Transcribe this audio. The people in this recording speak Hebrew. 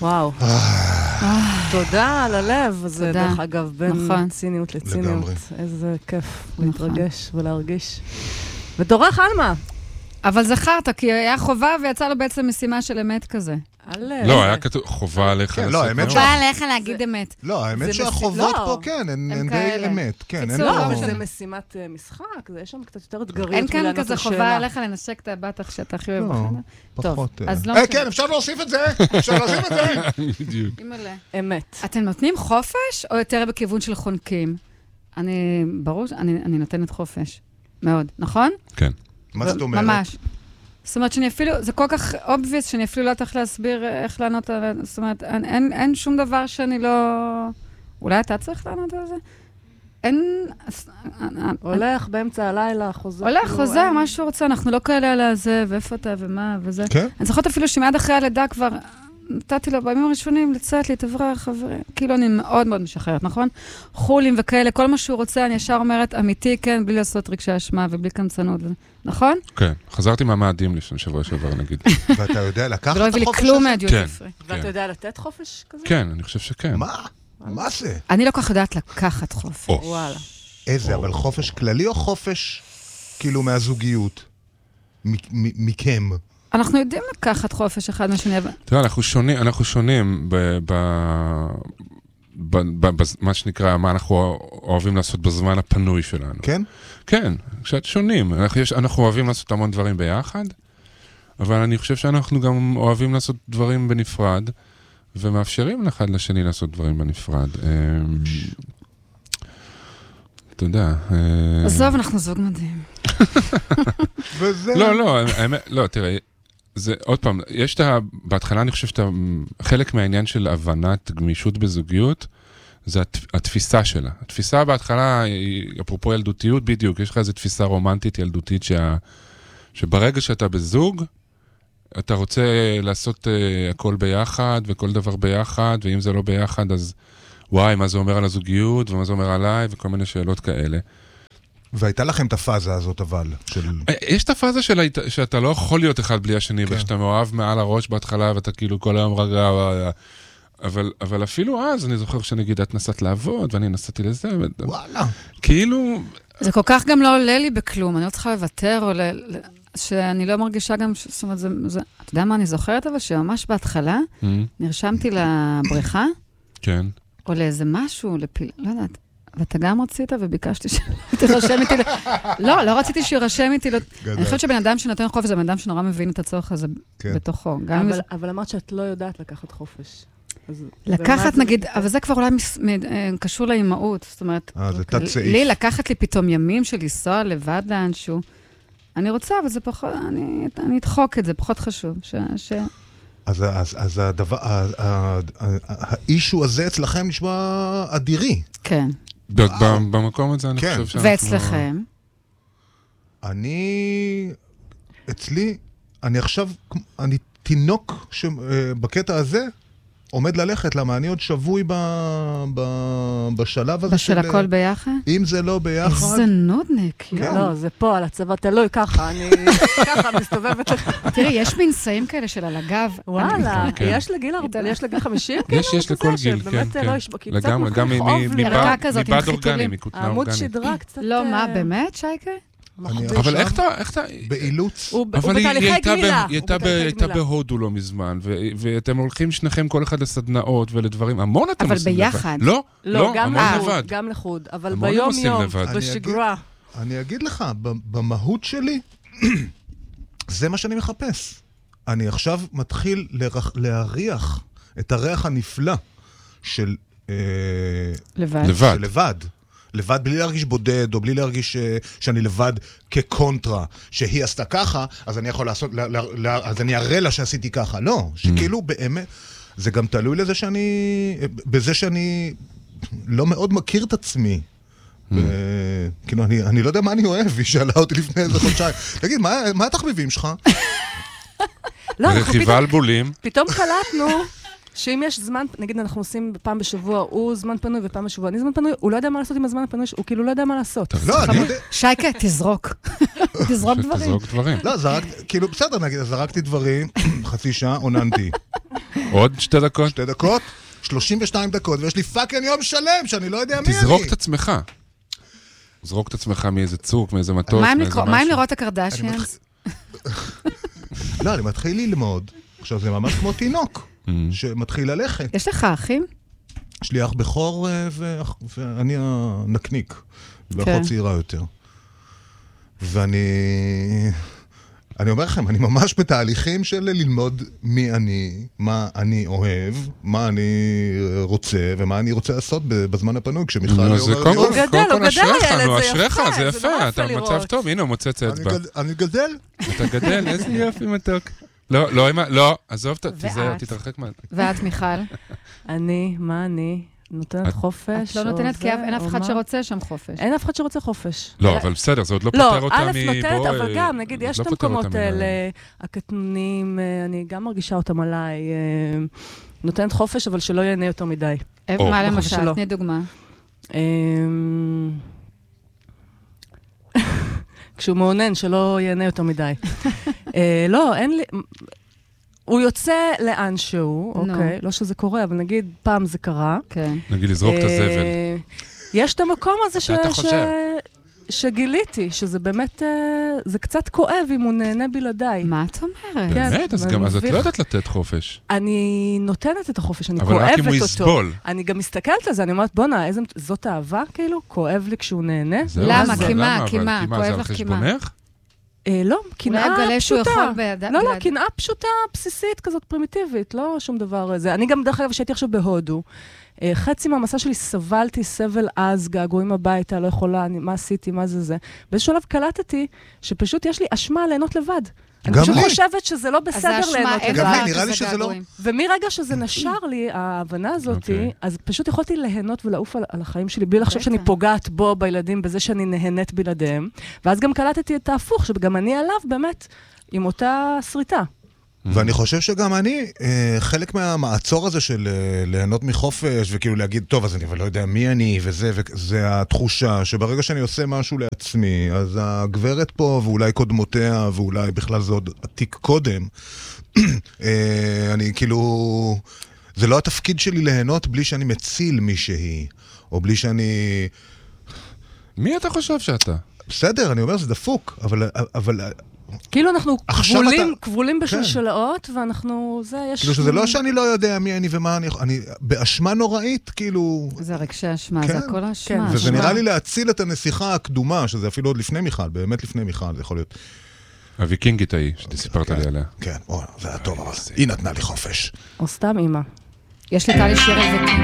וואו. תודה על הלב. זה דרך אגב בין ציניות לציניות. איזה כיף להתרגש ולהרגיש. ותורך אלמה. אבל זכרת, כי היה חובה ויצא לו בעצם משימה של אמת כזה. לא, היה כתוב חובה עליך לעשות אמת. חובה עליך להגיד אמת. לא, האמת שהחובות פה, כן, הן די אמת. קיצור, זה משימת משחק, יש שם קצת יותר אתגריות. אין כאן כזה חובה עליך לנשק את הבת שאתה הכי אוהב בחדר? פחות. כן, אפשר להוסיף את זה. אפשר להוסיף את זה. בדיוק. אמת. אתם נותנים חופש או יותר בכיוון של חונקים? ברור, אני נותנת חופש. מאוד, נכון? כן. מה זאת אומרת? ממש. זאת אומרת שאני אפילו, זה כל כך obvious שאני אפילו לא צריך להסביר איך לענות על זה. זאת אומרת, אין שום דבר שאני לא... אולי אתה צריך לענות על זה? אין... הולך באמצע הלילה, חוזר. הולך, חוזר, מה שהוא רוצה. אנחנו לא כאלה על הזה, ואיפה אתה ומה וזה. כן. אני זוכרת אפילו שמיד אחרי הלידה כבר... נתתי לו בימים הראשונים לצאת, להתעבר, חברים. כאילו אני מאוד מאוד משחררת, נכון? חולים וכאלה, כל מה שהוא רוצה, אני ישר אומרת, אמיתי, כן, בלי לעשות רגשי אשמה ובלי קמצנות, נכון? כן, חזרתי מהמאדים לפני שבוע שעבר, נגיד. ואתה יודע לקחת את ולא הביא לי החופש כלום הזה? מהדיוטי פרי. ואתה יודע לתת חופש כזה? כן, אני חושב שכן. מה זה? אני לא כל כך יודעת לקחת חופש. וואלה. איזה, אבל חופש כללי או חופש כאילו מהזוגיות? מכם? אנחנו יודעים לקחת חופש אחד משני. תראה, אנחנו שונים במה שנקרא, מה אנחנו אוהבים לעשות בזמן הפנוי שלנו. כן? כן, קצת שונים. אנחנו אוהבים לעשות המון דברים ביחד, אבל אני חושב שאנחנו גם אוהבים לעשות דברים בנפרד, ומאפשרים אחד לשני לעשות דברים בנפרד. אתה יודע. עזוב, אנחנו זוג מדהים. לא, תראה, זה עוד פעם, בהתחלה אני חושב שאתה, חלק מהעניין של הבנת גמישות בזוגיות, זה התפיסה שלה. התפיסה בהתחלה, אפרופו ילדותיות, בדיוק, יש לך איזו תפיסה רומנטית ילדותית, שברגע שאתה בזוג, אתה רוצה לעשות הכל ביחד, וכל דבר ביחד, ואם זה לא ביחד, אז וואי, מה זה אומר על הזוגיות, ומה זה אומר עליי, וכל מיני שאלות כאלה. והייתה לכם את הפאזה הזאת, אבל, יש את הפאזה שאתה לא יכול להיות אחד בלי השני, ושאתה מאוהב מעל הראש בהתחלה, ואתה כאילו כל היום רגע, אבל אפילו אז, אני זוכר שנגיד, את נסעת לעבוד, ואני נסעתי לזה, וואלה. כאילו... זה כל כך גם לא עולה לי בכלום, אני לא צריכה לוותר, או שאני לא מרגישה גם, זאת אומרת, אתה יודע מה אני זוכרת, אבל שממש בהתחלה, נרשמתי לבריכה, כן. או לאיזה משהו, לא יודעת, ואתה גם רצית וביקשתי שתרשם איתי, לא רציתי שירשם איתי, אני חושבת שבן אדם שנותן חופש, זה בן אדם שנורא מבין את הצורך הזה בתוכו. אבל אמרת שאת לא יודעת לקחת חופש. לקחת נגיד, אבל זה כבר אולי קשור לאימהות, זאת אומרת, לי לקחת לי פתאום ימים של לנסוע לבד לאנשהו, אני רוצה, אבל זה פחות, אני אדחוק את זה, פחות חשוב. אז האישו הזה אצלכם נשמע אדירי. כן. במקום הזה אני חושב שאנחנו... ואצלכם? אצלי, אני עכשיו, אני תינוק שבקטע הזה עומד ללכת, למה אני עוד שבוי בשלב הזה של הכל ביחד? אם זה לא ביחד... איזה נודניק, לא, זה פה, על הצבא תלוי, ככה, אני ככה מסתובבת לך. תראי, יש מנסאים כאלה של על הגב. וואלה, יש לגיל 50? יש לכל גיל, כן, כן. לגמרי, גם מבד אורגני, מכותנה עמוד שדרה קצת... לא, מה, באמת, שייקה? אבל איך אתה... באילוץ. הוא בתהליכי גמילה. היא הייתה בהודו לא מזמן, ואתם הולכים שניכם כל אחד לסדנאות ולדברים, המון אתם עושים לבד. אבל ביחד. לא, המון לבד. גם לחוד, אבל ביום יום, בשגרה. אני אגיד לך, במהות שלי, זה מה שאני מחפש. אני עכשיו מתחיל להריח את הריח הנפלא של לבד. לבד בלי להרגיש בודד, או בלי להרגיש שאני לבד כקונטרה, שהיא עשתה ככה, אז אני יכול לעשות, אז אני אראה לה שעשיתי ככה. לא, שכאילו באמת, זה גם תלוי לזה בזה שאני לא מאוד מכיר את עצמי. כאילו, אני לא יודע מה אני אוהב, היא שאלה אותי לפני איזה חודשיים. תגיד, מה התחביבים שלך? רכיבה על בולים. פתאום קלטנו שאם יש זמן, נגיד אנחנו עושים פעם בשבוע, הוא זמן פנוי ופעם בשבוע, אני זמן פנוי, הוא לא יודע מה לעשות עם הזמן הפנוי, הוא כאילו לא יודע מה לעשות. לא, אני יודע. שייקה, תזרוק. תזרוק דברים. תזרוק דברים. לא, כאילו, בסדר, נגיד, זרקתי דברים, חצי שעה, עוננתי. עוד 2 דקות? 2 דקות, 32 דקות, ויש לי פאקינג יום שלם, שאני לא יודע מי אני. תזרוק את עצמך. תזרוק את עצמך מאיזה צוק, מאיזה מטוס, מאיזה משהו. מה עם לראות הקרדשיאנס? לא, אני מתחיל ללמוד. עכשיו, זה ממש כמו תינוק, שמתחיל ללכת. יש לך אחים? יש לי אח בכור, ואני הנקניק. ואחות צעירה יותר. אני אומר לכם, אני ממש בתהליכים של ללמוד מי אני, מה אני אוהב, מה אני רוצה, ומה אני רוצה לעשות בזמן הפנוי, כשמיכל אומר... זה קודם כל אשריך, זה יפה, אתה במצב טוב, הנה הוא מוצץ אצבע. אני גדל. אתה גדל, איזה יופי מתוק. לא, עזוב, תתרחק מה... ואת, מיכל? מה אני? נותנת חופש. את לא נותנת, כי אין אף אחד שרוצה שם חופש. אין אף אחד שרוצה חופש. לא, אבל בסדר, זה עוד לא פותר אותה לא, א' נותנת, אבל גם, נגיד, יש את המקומות האלה, הקטנונים, אני גם מרגישה אותם עליי, נותנת חופש, אבל שלא ייהנה יותר מדי. מה למשל? תני דוגמה. כשהוא מעונן, שלא ייהנה יותר מדי. לא, אין לי... הוא יוצא לאן שהוא, אוקיי, לא שזה קורה, אבל נגיד פעם זה קרה. נגיד לזרוק את הזבל. יש את המקום הזה שגיליתי, שזה באמת, זה קצת כואב אם הוא נהנה בלעדיי. מה את אומרת? באמת, אז את לא יודעת לתת חופש. אני נותנת את החופש, אני כואבת אותו. אבל רק אם הוא יסבול. אני גם מסתכלת על זה, אני אומרת, בוא'נה, זאת אהבה כאילו? כואב לי כשהוא נהנה? למה? כימה, כואב לך כימה. לא, קנאה פשוטה. לא, קנאה פשוטה, בסיסית כזאת, פרימיטיבית, לא שום דבר זה. אני גם דרך אגב שהייתי עכשיו בהודו, חצי מהמסע שלי סבלתי סבל אז, געגועים הביתה, לא יכולה, מה עשיתי, מה זה. באיזשהו שלב קלטתי שפשוט יש לי אשמה ליהנות לבד. אני פשוט חושבת שזה לא בסדר ליהנות לבד. גם לי, נראה לי שזה לא... ומרגע שזה נשר לי, ההבנה הזאת, אז פשוט יכולתי ליהנות ולעוף על החיים שלי, בלי לחשוב שאני פוגעת בו, בילדים, בזה שאני נהנית בלעדיהם. ואז גם קלטתי את ההפוך, שגם אני עליו באמת עם אותה שריטה. ואני חושב שגם אני, חלק מהמעצור הזה של ליהנות מחופש, וכאילו להגיד, טוב, אז אני אבל לא יודע מי אני, וזה התחושה שברגע שאני עושה משהו לעצמי, אז הגברת פה, ואולי קודמותיה, ואולי בכלל זה עוד עתיק קודם, אני כאילו, זה לא התפקיד שלי ליהנות בלי שאני מציל מישהי, או בלי שאני... מי אתה חושב שאתה? בסדר, אני אומר, זה דפוק, אבל כאילו אנחנו כבולים בשלשלאות, ואנחנו, יש... כאילו שזה לא שאני לא יודע מי אני ומה אני באשמה נוראית, כאילו... זה רגשי אשמה, זה הכל אשמה. וזה נראה לי להציל את הנסיכה הקדומה, שזה אפילו עוד לפני מיכל, באמת לפני מיכל, זה יכול להיות... הוויקינגית ההיא, שסיפרת לי עליה. כן, זה היה טוב, אבל היא נתנה לי חופש. או סתם אמא. יש לי טלי שיר על ויקינג.